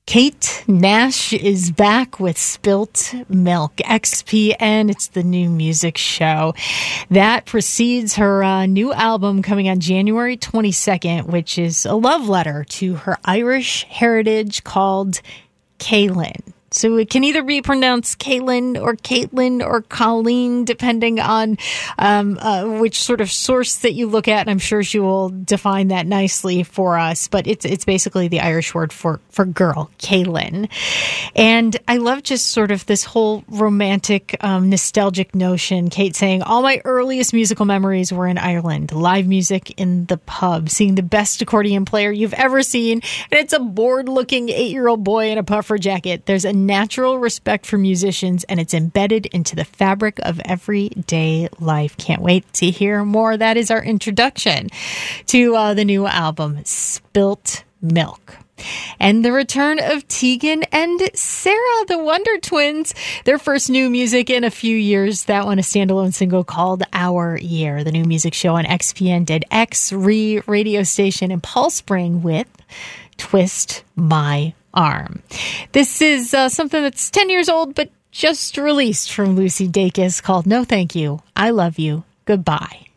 Kate Nash is back with Spilt Milk. XPN, it's the new music show. That precedes her new album coming on January 22nd, which is a love letter to her Irish heritage called Caelan. So it can either be pronounced Caelan or Caitlin or Colleen, depending on which sort of source that you look at. And I'm sure she will define that nicely for us. But it's basically the Irish word for girl, Caelan. And I love just sort of this whole romantic, nostalgic notion. Kate saying, all my earliest musical memories were in Ireland. Live music in the pub, seeing the best accordion player you've ever seen. And it's a bored-looking 8-year-old boy in a puffer jacket. There's a natural respect for musicians, and it's embedded into the fabric of everyday life. Can't wait to hear more. That is our introduction to the new album, Spilt Milk. And the return of Tegan and Sarah, the Wonder Twins, their first new music in a few years. That one, a standalone single called Our Year. The new music show on XPN did X radio station and Pulse Spring with Twist My Arm. This is something that's 10 years old, but just released from Lucy Dacus, called No Thank You, I Love You, Goodbye.